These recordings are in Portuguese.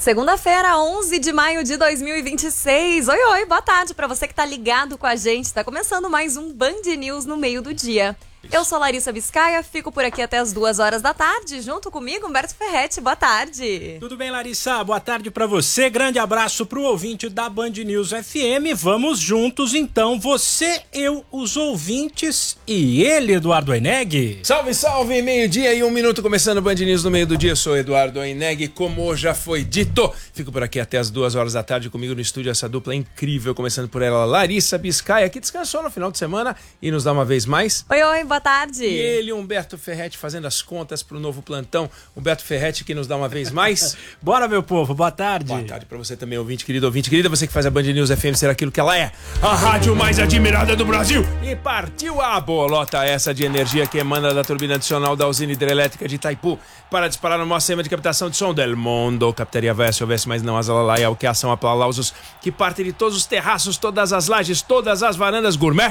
Segunda-feira, 11 de maio de 2026. Oi, boa tarde para você que tá ligado com a gente. Tá começando mais um Band News no meio do dia. Eu sou Larissa Biscaia, fico por aqui até as 2 horas da tarde, junto comigo, Humberto Ferretti. Boa tarde. Tudo bem, Larissa? Boa tarde pra você. Grande abraço pro ouvinte da Band News FM. Vamos juntos, então, você, eu, os ouvintes e ele, Eduardo Oineg. Salve, salve! Meio-dia e 1 minuto, começando o Band News no meio do dia. Eu sou Eduardo Oineg, como já foi dito. Fico por aqui até as 2 horas da tarde comigo no estúdio, essa dupla incrível, começando por ela, Larissa Biscaia, que descansou no final de semana e nos dá uma vez mais. Oi, boa tarde. E ele, Humberto Ferretti, fazendo as contas pro novo plantão. Humberto Ferretti, que nos dá uma vez mais. Bora, meu povo, boa tarde. Boa tarde pra você também, ouvinte querida, você que faz a Band News FM ser aquilo que ela é, a rádio mais admirada do Brasil. E partiu a bolota essa de energia que emana da turbina adicional da usina hidrelétrica de Itaipu para disparar no maior sistema de captação de som del mundo. Captaria Veste, houvesse mais não as alalaia, o que ação aplausos que partem de todos os terraços, todas as lajes, todas as varandas gourmet.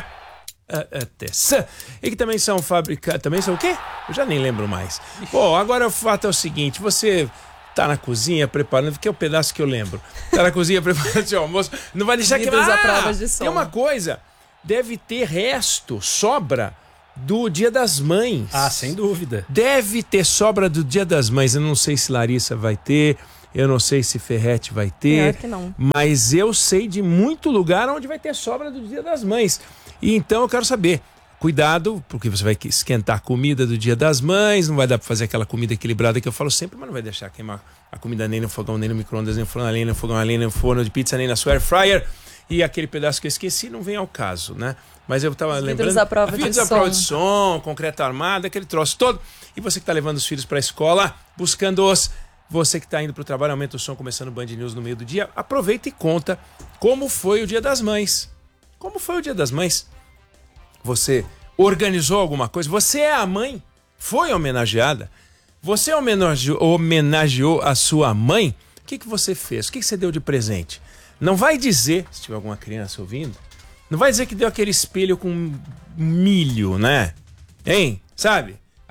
E que também são fabricados. Também são o quê? Eu já nem lembro mais. Bom, agora o fato é o seguinte: você tá na cozinha preparando, porque é o pedaço que eu lembro. Tá na cozinha preparando seu almoço, não vai deixar queimar. A provas de som. Tem uma coisa: deve ter resto, sobra do Dia das Mães. Ah, sem dúvida. Deve ter sobra do Dia das Mães. Eu não sei se Larissa vai ter. Eu não sei se Ferretti vai ter. Pior que não. Mas eu sei de muito lugar onde vai ter sobra do Dia das Mães. E então eu quero saber, cuidado, porque você vai esquentar a comida do Dia das Mães, não vai dar pra fazer aquela comida equilibrada que eu falo sempre, mas não vai deixar queimar a comida nem no fogão, nem no micro-ondas, nem no forno, nem no fogão, nem no forno de pizza, nem na sua air fryer. E aquele pedaço que eu esqueci não vem ao caso, né? Mas eu tava lembrando... Vidros à prova de som, concreto armado, aquele troço todo. E você que tá levando os filhos pra escola, buscando-os... Você que está indo para o trabalho, aumenta o som, começando o Band News no meio do dia. Aproveita e conta como foi o Dia das Mães. Como foi o Dia das Mães? Você organizou alguma coisa? Você é a mãe? Foi homenageada? Você homenageou a sua mãe? O que você fez? O que você deu de presente? Não vai dizer, se tiver alguma criança ouvindo, não vai dizer que deu aquele espelho com milho, né? Hein? Sabe?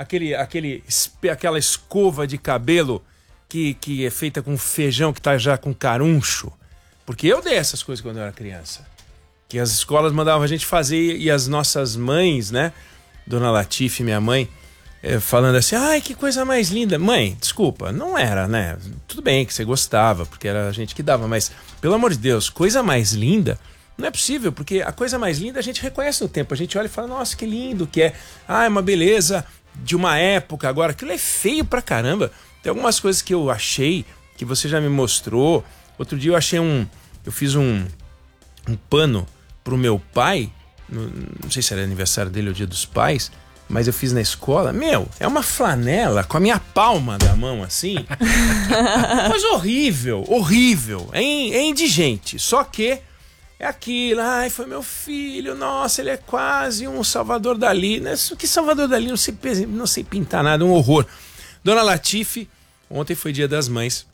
Aquela escova de cabelo que é feita com feijão que tá já com caruncho. Porque eu dei essas coisas quando eu era criança. Que as escolas mandavam a gente fazer e as nossas mães, né? Dona Latife, minha mãe, falando assim, ai, que coisa mais linda. Mãe, desculpa, não era, né? Tudo bem que você gostava, porque era a gente que dava, mas, pelo amor de Deus, coisa mais linda não é possível, porque a coisa mais linda a gente reconhece no tempo. A gente olha e fala, nossa, que lindo que é. Ah, é uma beleza de uma época agora. Aquilo é feio pra caramba. Tem algumas coisas que eu achei, que você já me mostrou. Outro dia eu fiz um pano pro meu pai, não sei se era aniversário dele ou Dia dos Pais, mas eu fiz na escola. Meu, é uma flanela com a minha palma da mão assim. Coisa horrível, horrível. É indigente. Só que é aquilo, ai, foi meu filho, nossa, ele é quase um Salvador Dalí. Que Salvador Dalí, não sei pintar nada, um horror. Dona Latife, ontem foi Dia das Mães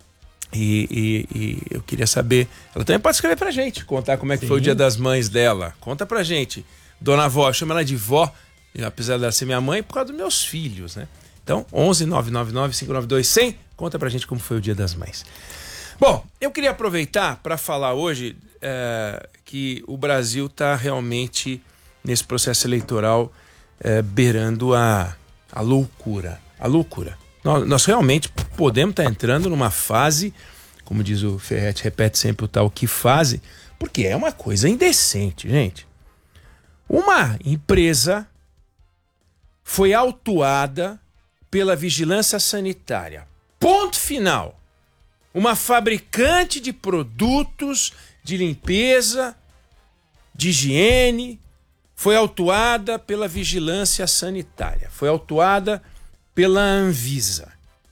e eu queria saber, ela também pode escrever pra gente, contar como é que foi o Dia das Mães dela. Conta pra gente. Dona Vó, eu chamo ela de vó, apesar dela ser minha mãe, por causa dos meus filhos, né? Então, 11 999 592 100, conta pra gente como foi o Dia das Mães. Bom, eu queria aproveitar para falar hoje que o Brasil tá realmente nesse processo eleitoral beirando a loucura. A loucura. Nós realmente podemos estar entrando numa fase, como diz o Ferretti, repete sempre o tal que fase, porque é uma coisa indecente, gente. Uma empresa foi autuada pela vigilância sanitária. Ponto final. Uma fabricante de produtos de limpeza, de higiene, foi autuada pela vigilância sanitária. Foi autuada pela Anvisa.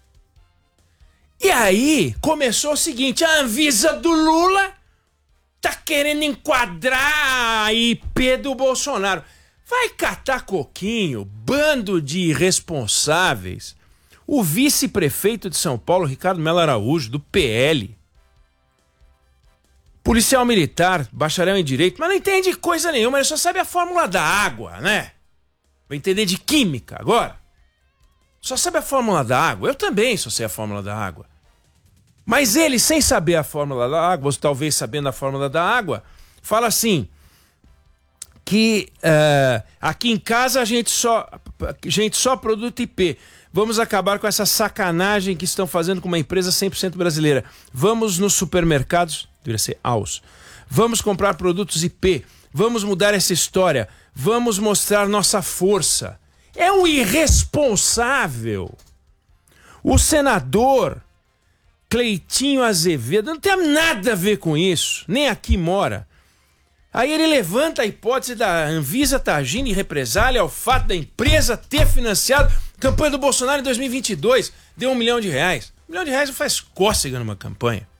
E aí começou o seguinte: a Anvisa do Lula tá querendo enquadrar a IP do Bolsonaro. Vai catar coquinho, bando de irresponsáveis. O vice-prefeito de São Paulo, Ricardo Mello Araújo, do PL. Policial militar, bacharel em direito, mas não entende coisa nenhuma, ele só sabe a fórmula da água, né? Vai entender de química agora. Só sabe a fórmula da água. Eu também só sei a fórmula da água. Mas ele, sem saber a fórmula da água, ou talvez sabendo a fórmula da água, fala assim, que aqui em casa a gente só produto IP. Vamos acabar com essa sacanagem que estão fazendo com uma empresa 100% brasileira. Vamos nos supermercados, deveria ser aos, vamos comprar produtos IP, vamos mudar essa história, vamos mostrar nossa força. É um irresponsável. O senador Cleitinho Azevedo não tem nada a ver com isso, nem aqui mora. Aí ele levanta a hipótese da Anvisa estar agindo em represália ao fato da empresa ter financiado a campanha do Bolsonaro em 2022. Deu R$1 milhão. R$1 milhão não faz cócega numa campanha.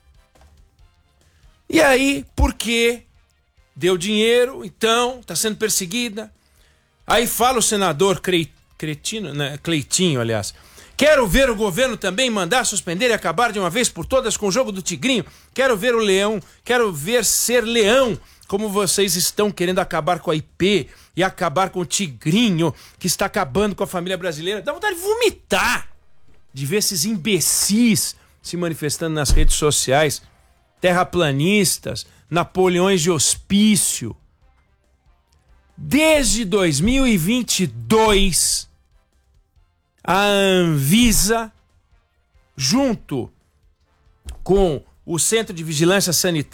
E aí, por quê? Deu dinheiro, então, está sendo perseguida. Aí fala o senador Cleitinho, aliás. Quero ver o governo também mandar suspender e acabar de uma vez por todas com o jogo do tigrinho. Quero ver o leão, quero ver ser leão, como vocês estão querendo acabar com a IP e acabar com o tigrinho, que está acabando com a família brasileira. Dá vontade de vomitar, de ver esses imbecis se manifestando nas redes sociais, terraplanistas, Napoleões de hospício. Desde 2022... a Anvisa, junto com o Centro de Vigilância Sanitária,